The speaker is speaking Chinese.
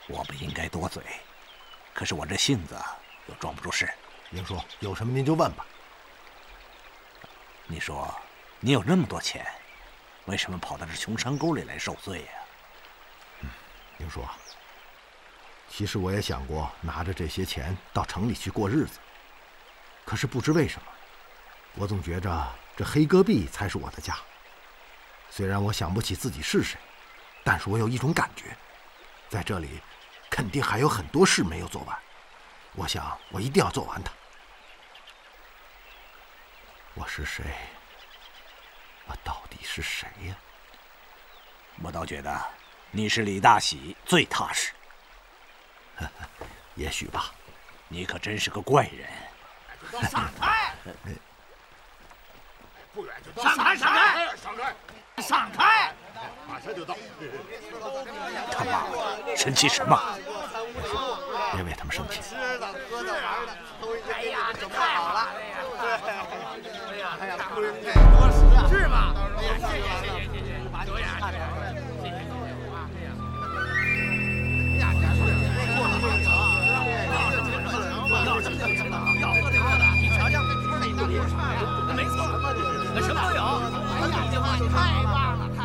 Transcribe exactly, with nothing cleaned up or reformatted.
我不应该多嘴，可是我这性子又装不住事。 英叔，有什么您就问吧。 你说，你有那么多钱，为什么跑到这穷山沟里来受罪呀？ 嗯，英叔啊，其实我也想过拿着这些钱到城里去过日子，可是不知为什么，我总觉着这黑戈壁才是我的家。虽然我想不起自己是谁，但是我有一种感觉，在这里肯定还有很多事没有做完。我想我一定要做完它。我是谁？我到底是谁呀？ 我倒觉得你是李大喜最踏实。 也许吧。 你可真是个怪人。 闪开！不远就到。闪开！闪开！闪开！闪开！马上就到。 他妈的，生气什么？ 别为他们生气。 吃的、喝的、玩的，都已经哎呀，准备好了。对，哎呀，哎呀，不是这多时啊，是吧？哎呀，谢谢谢谢谢谢，把酒呀，谢谢谢谢啊，哎呀，哎呀，真是过了这个啊，要吃的吃的，要喝的喝的，你瞧瞧，这里那里差呀，没错，什么都有。哎呀，这话太棒了。